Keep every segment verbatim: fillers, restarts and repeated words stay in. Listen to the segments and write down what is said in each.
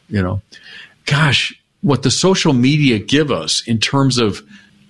you know. Gosh, what the social media give us in terms of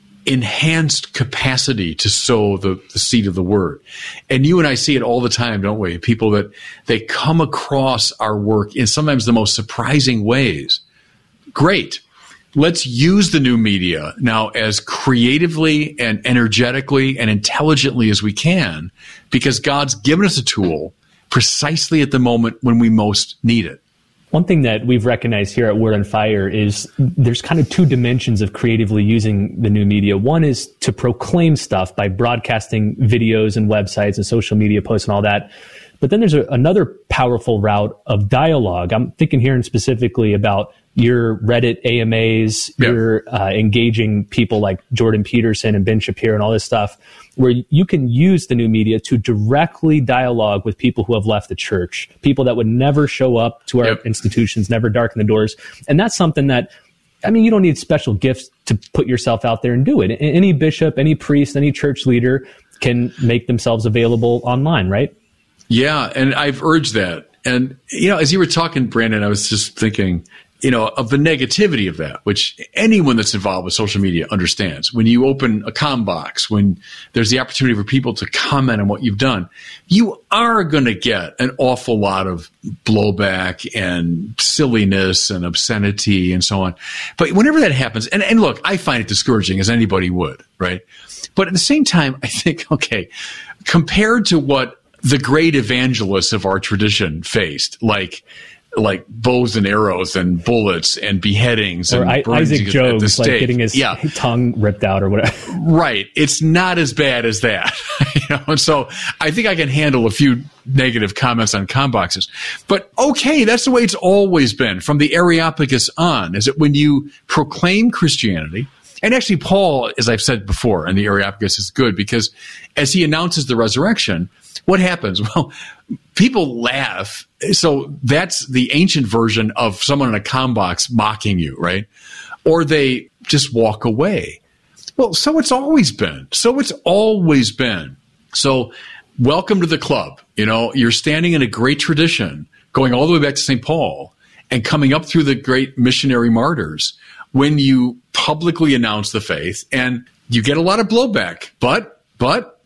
enhanced capacity to sow the, the seed of the word. And you and I see it all the time, don't we? People that they come across our work in sometimes the most surprising ways. Great. Let's use the new media now as creatively and energetically and intelligently as we can, because God's given us a tool precisely at the moment when we most need it. One thing that we've recognized here at Word on Fire is there's kind of two dimensions of creatively using the new media. One is to proclaim stuff by broadcasting videos and websites and social media posts and all that. But then there's a, another powerful route of dialogue. I'm thinking here specifically about your Reddit A M As, yeah. your uh, engaging people like Jordan Peterson and Ben Shapiro and all this stuff, where you can use the new media to directly dialogue with people who have left the church, people that would never show up to our yep. institutions, never darken the doors. And that's something that, I mean, you don't need special gifts to put yourself out there and do it. Any bishop, any priest, any church leader can make themselves available online, right? Yeah, and I've urged that. And, you know, as you were talking, Brandon, I was just thinking, you know, of the negativity of that, which anyone that's involved with social media understands. When you open a com box, when there's the opportunity for people to comment on what you've done, you are going to get an awful lot of blowback and silliness and obscenity and so on. But whenever that happens, and, and look, I find it discouraging, as anybody would, right? But at the same time, I think, okay, compared to what the great evangelists of our tradition faced, like like bows and arrows and bullets and beheadings or and I, Isaac Jogues, like getting his yeah. tongue ripped out or whatever. Right. It's not as bad as that. you know? And so I think I can handle a few negative comments on com boxes. But okay, that's the way it's always been from the Areopagus on, is that when you proclaim Christianity, and actually Paul, as I've said before, and the Areopagus is good because as he announces the resurrection, what happens? Well, people laugh. So that's the ancient version of someone in a com box mocking you, right? Or they just walk away. Well, so it's always been. So it's always been. So welcome to the club. You know, you're standing in a great tradition, going all the way back to Saint Paul and coming up through the great missionary martyrs when you publicly announce the faith, and you get a lot of blowback, but, but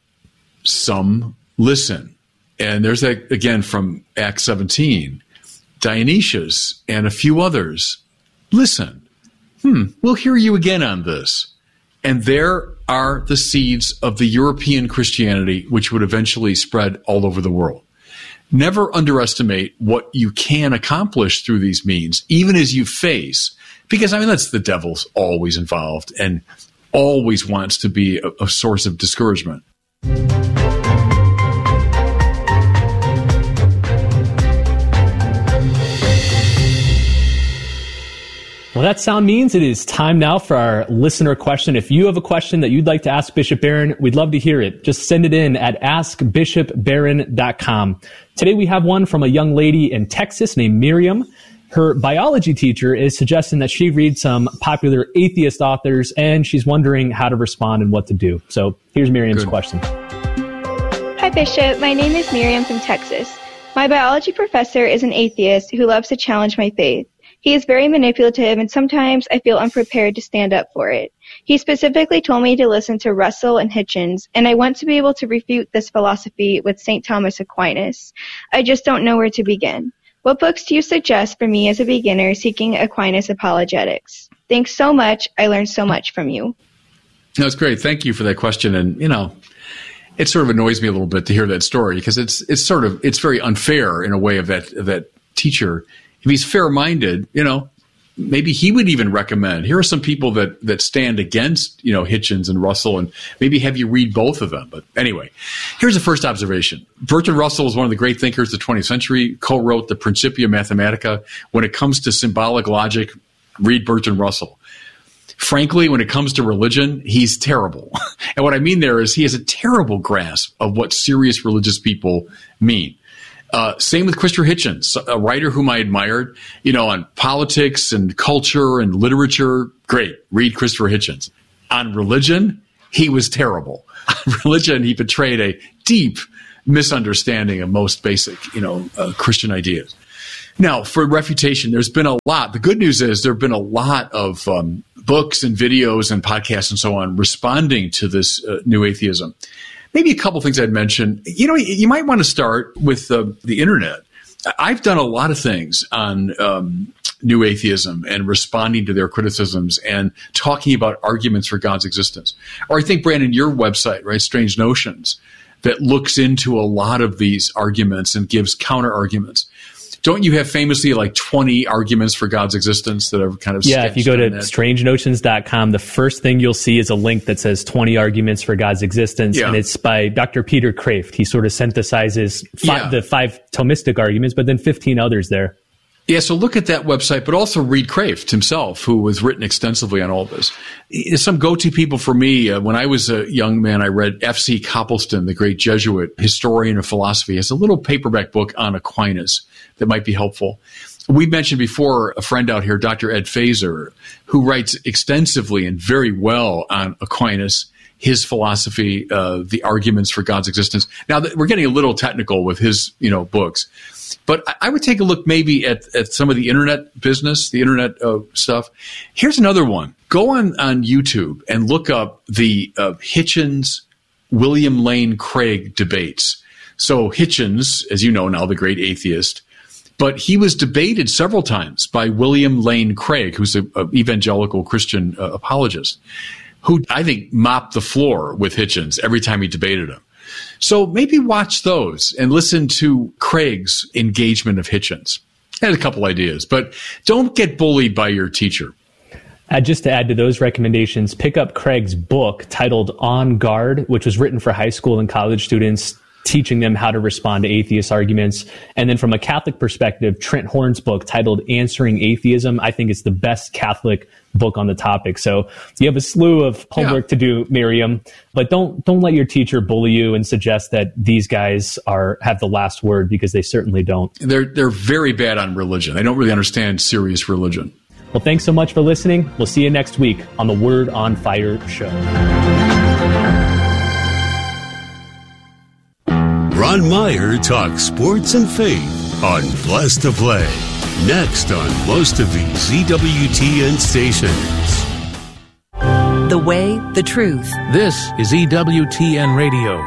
some listen. And there's that, again, from Acts seventeen, Dionysius and a few others, listen, hmm, we'll hear you again on this. And there are the seeds of the European Christianity, which would eventually spread all over the world. Never underestimate what you can accomplish through these means, even as you face, because, I mean, that's the devil's always involved and always wants to be a, a source of discouragement. Well, that sound means it is time now for our listener question. If you have a question that you'd like to ask Bishop Barron, we'd love to hear it. Just send it in at ask bishop barron dot com. Today we have one from a young lady in Texas named Miriam. Her biology teacher is suggesting that she read some popular atheist authors, and she's wondering how to respond and what to do. So here's Miriam's Good. question. Hi, Bishop. My name is Miriam from Texas. My biology professor is an atheist who loves to challenge my faith. He is very manipulative, and sometimes I feel unprepared to stand up for it. He specifically told me to listen to Russell and Hitchens, and I want to be able to refute this philosophy with Saint Thomas Aquinas. I just don't know where to begin. What books do you suggest for me as a beginner seeking Aquinas apologetics? Thanks so much. I learned so much from you. That's great. Thank you for that question. And, you know, it sort of annoys me a little bit to hear that story because it's it's sort of, it's very unfair in a way of that, of that teacher. If he's fair-minded, you know, maybe he would even recommend, here are some people that, that stand against, you know, Hitchens and Russell, and maybe have you read both of them. But anyway, here's the first observation. Bertrand Russell is one of the great thinkers of the twentieth century, co-wrote the Principia Mathematica. When it comes to symbolic logic, read Bertrand Russell. Frankly, when it comes to religion, he's terrible. And what I mean there is he has a terrible grasp of what serious religious people mean. Uh, same with Christopher Hitchens, a writer whom I admired, you know, on politics and culture and literature. Great. Read Christopher Hitchens. On religion, he was terrible. On religion, he betrayed a deep misunderstanding of most basic, you know, uh, Christian ideas. Now, for refutation, there's been a lot. The good news is there have been a lot of um, books and videos and podcasts and so on responding to this uh, new atheism. Maybe a couple things I'd mention. You know, you might want to start with uh, the internet. I've done a lot of things on um, new atheism and responding to their criticisms and talking about arguments for God's existence. Or I think, Brandon, your website, right, Strange Notions, that looks into a lot of these arguments and gives counter arguments. Don't you have famously like twenty arguments for God's existence that are kind of yeah, if you go to strange notions dot com, the first thing you'll see is a link that says twenty arguments for God's existence, yeah. and it's by Doctor Peter Kreeft. He sort of synthesizes five, yeah. the five Thomistic arguments, but then fifteen others there. Yeah, so look at that website, but also read Kreeft himself, who has written extensively on all this. Some go-to people for me, uh, when I was a young man, I read F C Copleston, the great Jesuit historian of philosophy. He has a little paperback book on Aquinas that might be helpful. We mentioned before a friend out here, Doctor Ed Fazer, who writes extensively and very well on Aquinas, his philosophy, uh, the arguments for God's existence. Now, th- we're getting a little technical with his, you know, books. But I would take a look maybe at, at some of the internet business, the internet uh, stuff. Here's another one. Go on, on YouTube and look up the uh, Hitchens, William Lane Craig debates. So Hitchens, as you know now, the great atheist, but he was debated several times by William Lane Craig, who's an evangelical Christian uh, apologist, who I think mopped the floor with Hitchens every time he debated him. So maybe watch those and listen to Craig's engagement of Hitchens. I had a couple ideas, but don't get bullied by your teacher. Uh, just to add to those recommendations, pick up Craig's book titled On Guard, which was written for high school and college students, teaching them how to respond to atheist arguments. And then from a Catholic perspective, Trent Horn's book titled Answering Atheism, I think it's the best Catholic book on the topic. So you have a slew of homework yeah. to do, Miriam, but don't don't let your teacher bully you and suggest that these guys are have the last word, because they certainly don't. They're they're very bad on religion. They don't really understand serious religion. Well, thanks so much for listening. We'll see you next week on the Word on Fire show. Ron Meyer talks sports and faith on Blessed to Play. Next on most of the Z W T N stations. The way, the truth. This is E W T N Radio.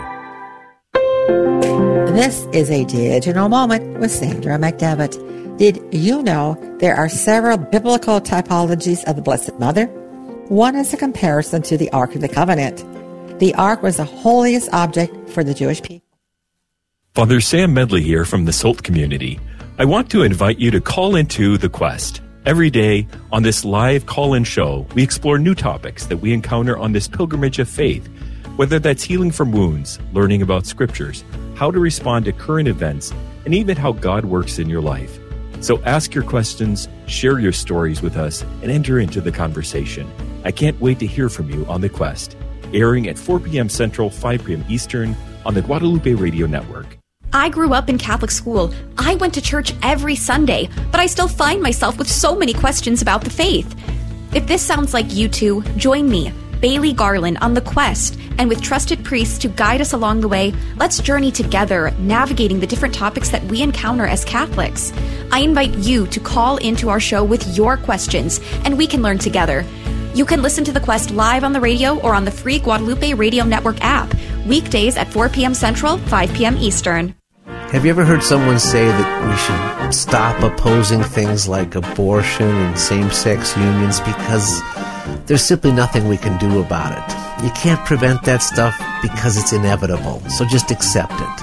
This is a digital moment with Sandra McDevitt. Did you know there are several biblical typologies of the Blessed Mother? One is a comparison to the Ark of the Covenant. The Ark was the holiest object for the Jewish people. Father Sam Medley here from the Salt community. I want to invite you to call into The Quest. Every day on this live call-in show, we explore new topics that we encounter on this pilgrimage of faith, whether that's healing from wounds, learning about scriptures, how to respond to current events, and even how God works in your life. So ask your questions, share your stories with us, and enter into the conversation. I can't wait to hear from you on The Quest, airing at four p.m. Central, five p.m. Eastern on the Guadalupe Radio Network. I grew up in Catholic school. I went to church every Sunday, but I still find myself with so many questions about the faith. If this sounds like you two, join me, Bailey Garland, on The Quest, and with trusted priests to guide us along the way, let's journey together, navigating the different topics that we encounter as Catholics. I invite you to call into our show with your questions, and we can learn together. You can listen to The Quest live on the radio or on the free Guadalupe Radio Network app, weekdays at four p.m. Central, five p.m. Eastern. Have you ever heard someone say that we should stop opposing things like abortion and same-sex unions because there's simply nothing we can do about it? You can't prevent that stuff because it's inevitable, so just accept it.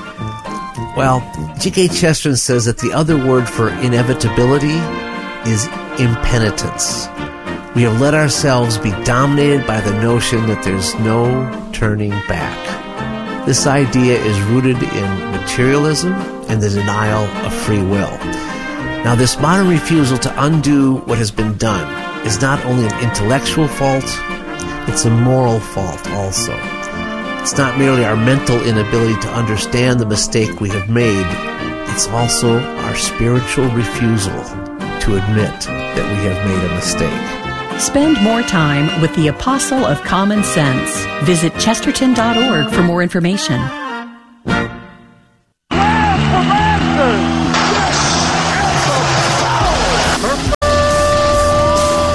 Well, G K Chesterton says that the other word for inevitability is impenitence. We have let ourselves be dominated by the notion that there's no turning back. This idea is rooted in materialism and the denial of free will. Now, this modern refusal to undo what has been done is not only an intellectual fault, it's a moral fault also. It's not merely our mental inability to understand the mistake we have made, it's also our spiritual refusal to admit that we have made a mistake. Spend more time with the Apostle of Common Sense. Visit chesterton dot org for more information.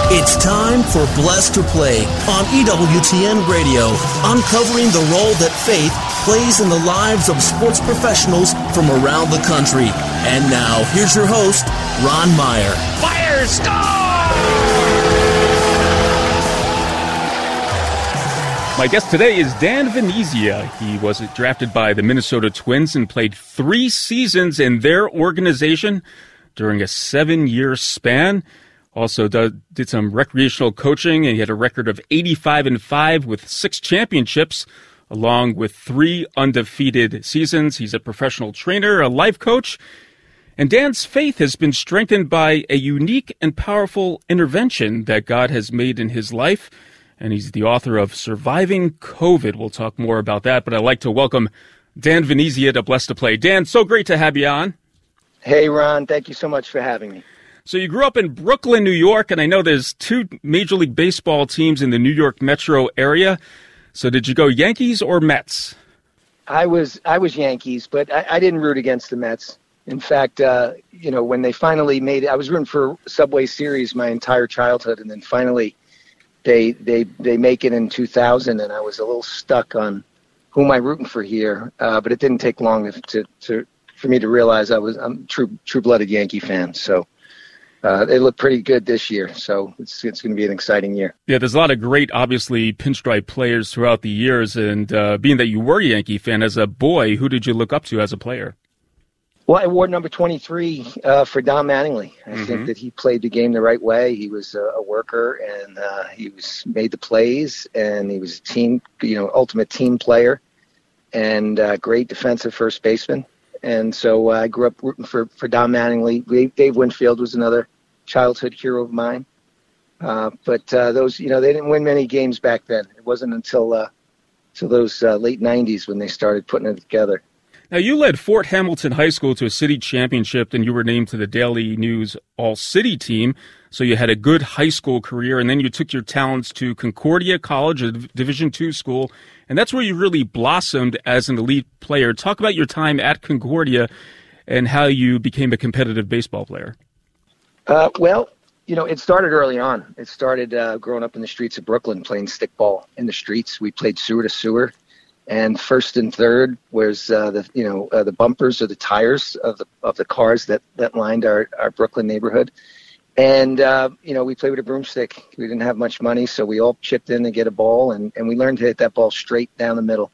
It's time for Blessed to Play on E W T N Radio, uncovering the role that faith plays in the lives of sports professionals from around the country. And now, here's your host, Ron Meyer. Fire, score! My guest today is Dan Venezia. He was drafted by the Minnesota Twins and played three seasons in their organization during a seven-year span. Also did, did some recreational coaching, and he had a record of eighty-five and five with six championships, along with three undefeated seasons. He's a professional trainer, a life coach, and Dan's faith has been strengthened by a unique and powerful intervention that God has made in his life, and he's the author of Surviving COVID. We'll talk more about that, but I'd like to welcome Dan Venezia to Blessed to Play. Dan, so great to have you on. Hey, Ron. Thank you so much for having me. So you grew up in Brooklyn, New York, and I know there's two Major League Baseball teams in the New York metro area. So did you go Yankees or Mets? I was I was Yankees, but I, I didn't root against the Mets. In fact, uh, you know, when they finally made it, I was rooting for Subway Series my entire childhood, and then finally they they they make it in two thousand, and I was a little stuck on who am I rooting for here. Uh, but it didn't take long to, to for me to realize I was I'm a true true blooded Yankee fan. So. Uh, they look pretty good this year, so it's it's going to be an exciting year. Yeah, there's a lot of great, obviously, pinstripe players throughout the years, and uh, being that you were a Yankee fan as a boy, who did you look up to as a player? Well, I wore number twenty-three uh, for Don Mattingly. I mm-hmm. think that he played the game the right way. He was a, a worker, and uh, he was made the plays, and he was a team, you know, ultimate team player, and uh, great defensive first baseman. And so uh, I grew up rooting for, for Don Mattingly. Dave Winfield was another childhood hero of mine. Uh, but uh, those, you know, they didn't win many games back then. It wasn't until, uh, until those uh, late nineties when they started putting it together. Now, you led Fort Hamilton High School to a city championship, and you were named to the Daily News All-City team. So you had a good high school career, and then you took your talents to Concordia College, a Division two school, and that's where you really blossomed as an elite player. Talk about your time at Concordia and how you became a competitive baseball player. Uh, well, you know, it started early on. It started uh, growing up in the streets of Brooklyn, playing stickball in the streets. We played sewer to sewer, and first and third was uh, the you know uh, the bumpers or the tires of the of the cars that that lined our our Brooklyn neighborhood. And, uh, you know, we played with a broomstick. We didn't have much money, so we all chipped in to get a ball, and, and we learned to hit that ball straight down the middle.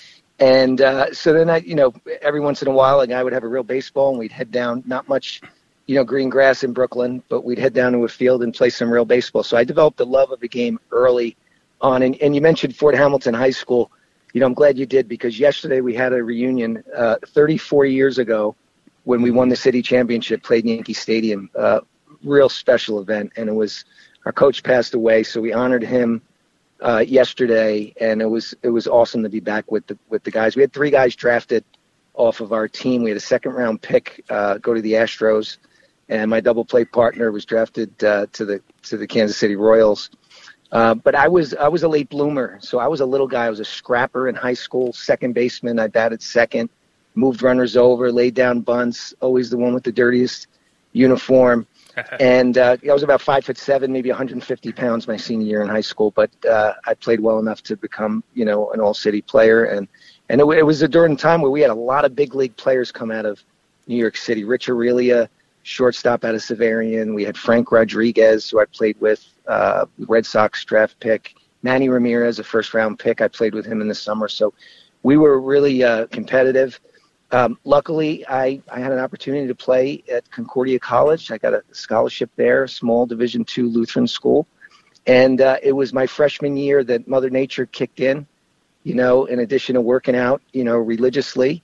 And uh, so then, I, you know, every once in a while, a guy would have a real baseball, and we'd head down, not much, you know, green grass in Brooklyn, but we'd head down to a field and play some real baseball. So I developed a love of the game early on. And, and you mentioned Fort Hamilton High School. You know, I'm glad you did, because yesterday we had a reunion uh, thirty-four years ago when we won the city championship, played in Yankee Stadium. Uh, real special event, and it was our coach passed away, so we honored him uh yesterday, and it was it was awesome to be back with the with the guys. We had three guys drafted off of our team. We had a second round pick uh go to the Astros, and my double play partner was drafted uh to the to the Kansas City Royals. Uh but I was I was a late bloomer, so I was a little guy. I was a scrapper in high school, second baseman. I batted second, moved runners over, laid down bunts, always the one with the dirtiest uniform. And uh, I was about five foot seven, maybe one hundred fifty pounds my senior year in high school. But uh, I played well enough to become, you know, an all-city player. And and it, it was a, during a time where we had a lot of big league players come out of New York City. Rich Aurelia, shortstop out of Severian. We had Frank Rodriguez, who I played with, uh, Red Sox draft pick. Manny Ramirez, a first-round pick. I played with him in the summer. So we were really uh, competitive. Um, luckily, I, I had an opportunity to play at Concordia College. I got a scholarship there, a small Division two Lutheran school. And uh, it was my freshman year that Mother Nature kicked in, you know, in addition to working out, you know, religiously.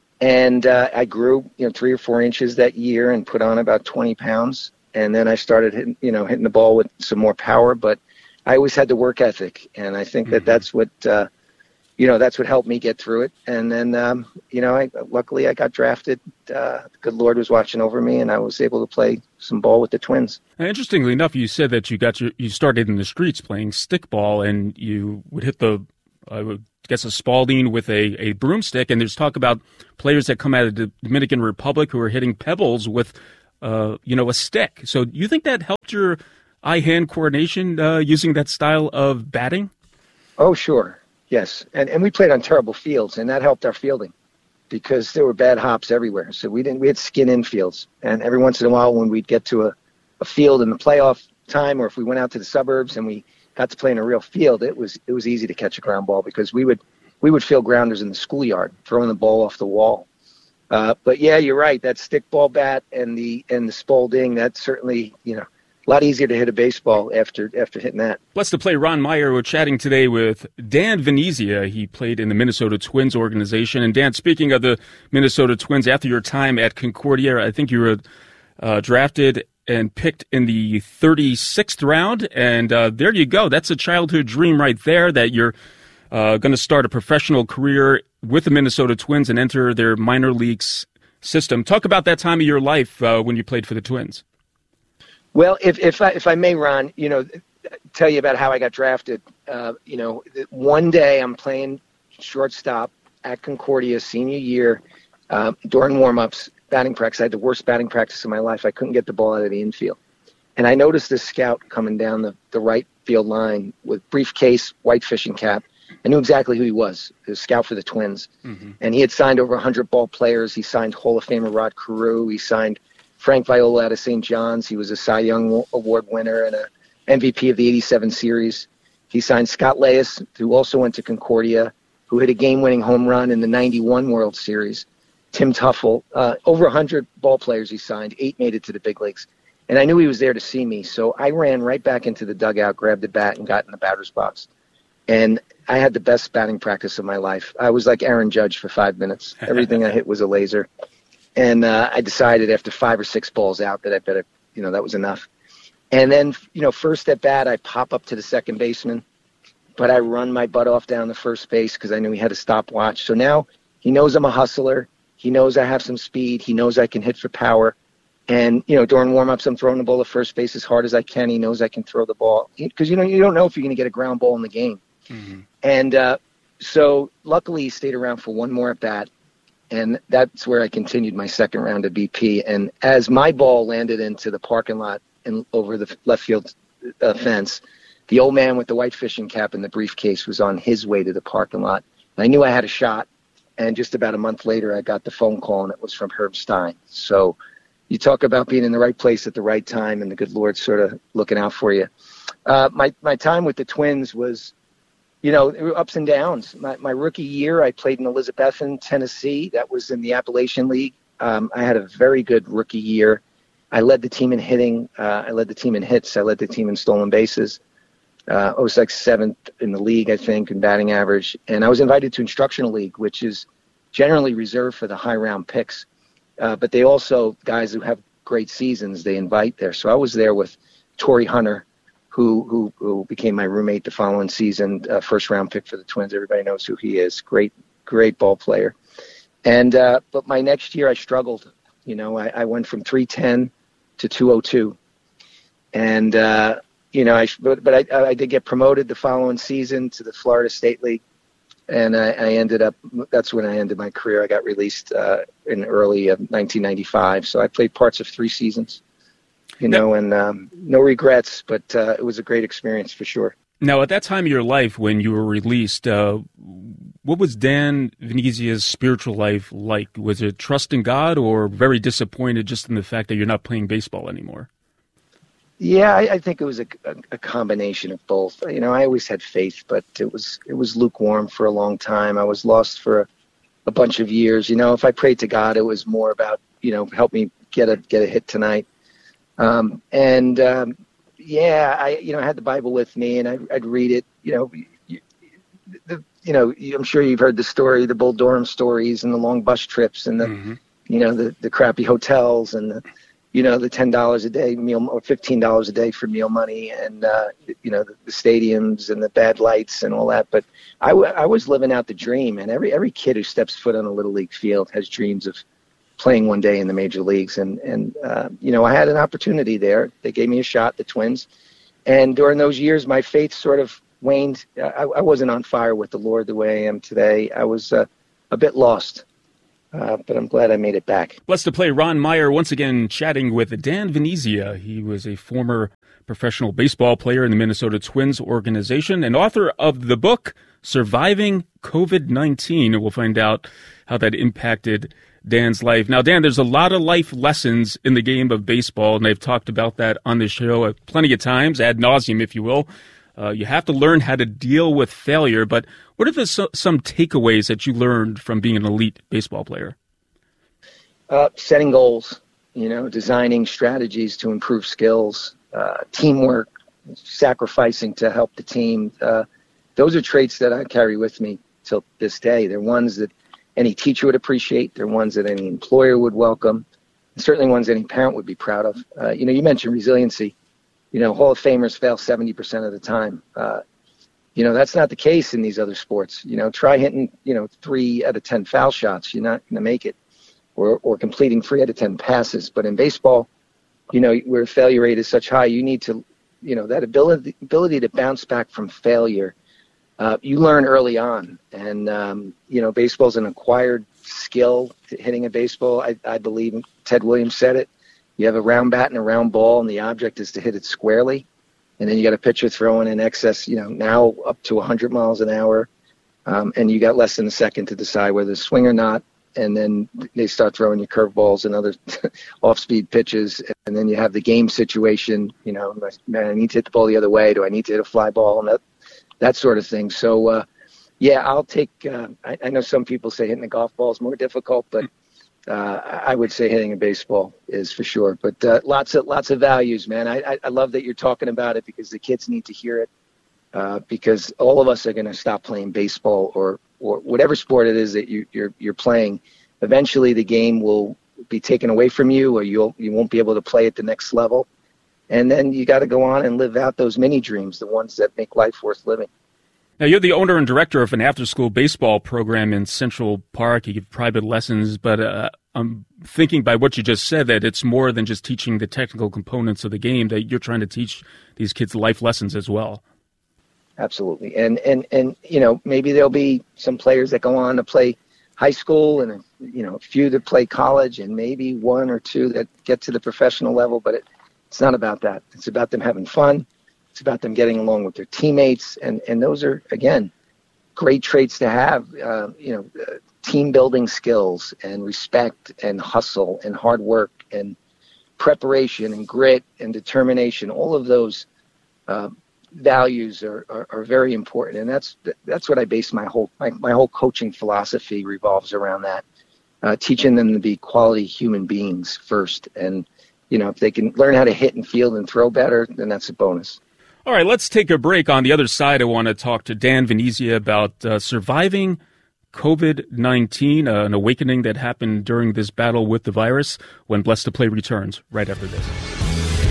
And uh, I grew, you know, three or four inches that year and put on about twenty pounds. And then I started hitting, you know, hitting the ball with some more power. But I always had the work ethic. And I think mm-hmm. that that's what uh, – you know, that's what helped me get through it. And then, um, you know, I, luckily I got drafted. Uh, the good Lord was watching over me, and I was able to play some ball with the Twins. Now, interestingly enough, you said that you got your, you started in the streets playing stickball, and you would hit the, I would guess, a Spalding with a, a broomstick. And there's talk about players that come out of the Dominican Republic who are hitting pebbles with, uh, you know, a stick. So do you think that helped your eye-hand coordination uh, using that style of batting? Oh, sure. Yes. And and we played on terrible fields, and that helped our fielding because there were bad hops everywhere. So we didn't we had skin in fields. And every once in a while when we'd get to a, a field in the playoff time, or if we went out to the suburbs and we got to play in a real field, it was it was easy to catch a ground ball because we would we would field grounders in the schoolyard, throwing the ball off the wall. Uh, but yeah, you're right. That stickball bat and the and the Spalding, that's certainly, you know, a lot easier to hit a baseball after after hitting that. Let's to play Ron Meyer. We're chatting today with Dan Venezia. He played in the Minnesota Twins organization. And Dan, speaking of the Minnesota Twins, after your time at Concordia, I think you were uh, drafted and picked in the thirty-sixth round. And uh, there you go. That's a childhood dream right there, that you're uh, going to start a professional career with the Minnesota Twins and enter their minor leagues system. Talk about that time of your life uh, when you played for the Twins. Well, if if I, if I may, Ron, you know, tell you about how I got drafted. Uh, you know, one day I'm playing shortstop at Concordia senior year uh, during warm-ups, batting practice. I had the worst batting practice of my life. I couldn't get the ball out of the infield. And I noticed this scout coming down the, the right field line with briefcase, white fishing cap. I knew exactly who he was. He was a scout for the Twins. Mm-hmm. And he had signed over one hundred ball players. He signed Hall of Famer Rod Carew. He signed Frank Viola out of Saint John's. He was a Cy Young Award winner and a M V P of the eighty-seven series. He signed Scott Leyes, who also went to Concordia, who hit a game-winning home run in the ninety-one World Series. Tim Tuffle, uh, over one hundred ball players he signed. Eight made it to the big leagues. And I knew he was there to see me, so I ran right back into the dugout, grabbed the bat, and got in the batter's box. And I had the best batting practice of my life. I was like Aaron Judge for five minutes. Everything I hit was a laser. And uh, I decided after five or six balls out that I better, you know, that was enough. And then, you know, first at bat, I pop up to the second baseman, but I run my butt off down the first base because I knew he had a stopwatch. So now he knows I'm a hustler. He knows I have some speed. He knows I can hit for power. And, you know, during warm-ups, I'm throwing the ball to first base as hard as I can. He knows I can throw the ball because, you know, you don't know if you're going to get a ground ball in the game. Mm-hmm. And uh, so luckily he stayed around for one more at bat. And that's where I continued my second round of B P. And as my ball landed into the parking lot and over the left field uh, fence, the old man with the white fishing cap and the briefcase was on his way to the parking lot. And I knew I had a shot. And just about a month later, I got the phone call, and it was from Herb Stein. So you talk about being in the right place at the right time and the good Lord sort of looking out for you. Uh, my, my time with the Twins was, you know, there were ups and downs. My, my rookie year, I played in Elizabethton, Tennessee. That was in the Appalachian League. Um, I had a very good rookie year. I led the team in hitting. Uh, I led the team in hits. I led the team in stolen bases. Uh, I was like seventh in the league, I think, in batting average. And I was invited to Instructional League, which is generally reserved for the high-round picks. Uh, but they also, guys who have great seasons, they invite there. So I was there with Torrey Hunter, who who, who became my roommate the following season, uh, first-round pick for the Twins. Everybody knows who he is. Great, great ball player. And uh, but my next year I struggled. You know, I, I went from three ten to two oh two. And, uh, you know, I but, but I, I did get promoted the following season to the Florida State League. And I, I ended up, that's when I ended my career. I got released uh, in early of nineteen ninety-five. So I played parts of three seasons, you know, and um, no regrets, but uh, it was a great experience for sure. Now, at that time of your life when you were released, uh, what was Dan Venezia's spiritual life like? Was it trust in God or very disappointed just in the fact that you're not playing baseball anymore? Yeah, I, I think it was a, a, a combination of both. You know, I always had faith, but it was it was lukewarm for a long time. I was lost for a, a bunch of years. You know, if I prayed to God, it was more about, you know, help me get a get a hit tonight. Um, and um, yeah, I you know I had the Bible with me, and I, I'd read it. You know, you, the, you know, I'm sure you've heard the story, the Bull Durham stories, and the long bus trips, and the mm-hmm. you know the the crappy hotels, and the you know, the ten dollars a day meal or fifteen dollars a day for meal money and, uh, you know, the, the stadiums and the bad lights and all that. But I, w- I was living out the dream. And every every kid who steps foot on a Little League field has dreams of playing one day in the major leagues. And, and uh, you know, I had an opportunity there. They gave me a shot, the Twins. And during those years, my faith sort of waned. I, I wasn't on fire with the Lord the way I am today. I was uh, a bit lost. uh, but I'm glad I made it back. Blessed to play Ron Meyer once again chatting with Dan Venezia. He was a former professional baseball player in the Minnesota Twins organization and author of the book Surviving COVID nineteen. We'll find out how that impacted Dan's life. Now, Dan, there's a lot of life lessons in the game of baseball, and I've talked about that on the show plenty of times, ad nauseum, if you will. Uh, you have to learn how to deal with failure, but what are the, so, some takeaways that you learned from being an elite baseball player? Uh, setting goals, you know, designing strategies to improve skills, uh, teamwork, sacrificing to help the team. Uh, those are traits that I carry with me till this day. They're ones that any teacher would appreciate. They're ones that any employer would welcome, and certainly ones any parent would be proud of. Uh, you know, you mentioned resiliency. You know, Hall of Famers fail seventy percent of the time. Uh, you know, that's not the case in these other sports. You know, try hitting, you know, three out of ten foul shots. You're not going to make it. Or, or completing three out of ten passes. But in baseball, you know, where failure rate is such high, you need to, you know, that ability ability to bounce back from failure, uh, you learn early on. And, um, you know, baseball is an acquired skill, hitting a baseball. I, I believe Ted Williams said it. You have a round bat and a round ball, and the object is to hit it squarely. And then you got a pitcher throwing in excess, you know, now up to one hundred miles an hour. Um, and you got less than a second to decide whether to swing or not. And then they start throwing you curveballs and other off-speed pitches. And then you have the game situation, you know, man, I need to hit the ball the other way. Do I need to hit a fly ball? And that, that sort of thing. So, uh, yeah, I'll take uh, – I, I know some people say hitting a golf ball is more difficult, but uh, I would say hitting a baseball is for sure. But uh, lots of lots of values, man. I, I love that you're talking about it because the kids need to hear it uh, because all of us are going to stop playing baseball or – or whatever sport it is that you, you're you're playing. Eventually the game will be taken away from you, or you'll you won't be able to play at the next level. And then you got to go on and live out those mini dreams, the ones that make life worth living. Now, you're the owner and director of an after-school baseball program in Central Park. You give private lessons, but uh, I'm thinking by what you just said that it's more than just teaching the technical components of the game, that you're trying to teach these kids life lessons as well. Absolutely. And, and, and, you know, maybe there'll be some players that go on to play high school and, you know, a few that play college and maybe one or two that get to the professional level. But it, it's not about that. It's about them having fun. It's about them getting along with their teammates. And, and those are, again, great traits to have, uh, you know, uh, team building skills and respect and hustle and hard work and preparation and grit and determination. All of those uh values are, are, are very important, and that's that's what I base my whole my, my whole coaching philosophy revolves around that, uh, teaching them to be quality human beings first. And you know, if they can learn how to hit and field and throw better, then that's a bonus. All right, let's take a break. On the other side, I want to talk to Dan Venezia about uh, surviving COVID nineteen, uh, an awakening that happened during this battle with the virus. When Blessed to Play returns right after this.